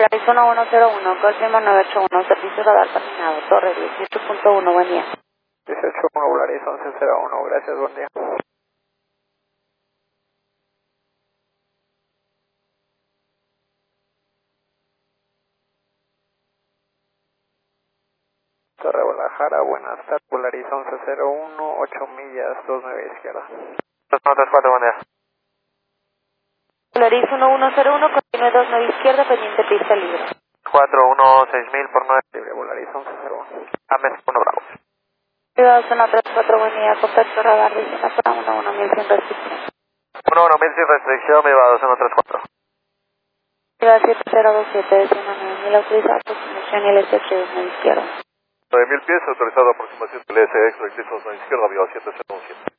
Arizona 101, Cosima 981, servicio radar terminado, torre 18.1, buen día. 18.1, Volaris 1101, gracias, buen día. Torre Guadalajara, buenas tardes, Volaris 1101, 8 millas, 29 izquierda. 234, buen día. Volaris 1101, continúe 29 izquierda, pendiente pista libre. 416.000 por 9. Libre, Volaris 1101. Ames 1 Bravo. Ciudad Zona 34, buen día, contacto radar, dicen para 11000 sin restricción. 11000 sin restricción, mi va 2134. Ciudad 7027, destino 9000, autorizado aproximación y el SH 29 izquierda. 9000 pies, autorizado aproximación del SX, rectitud a izquierda, vía 707.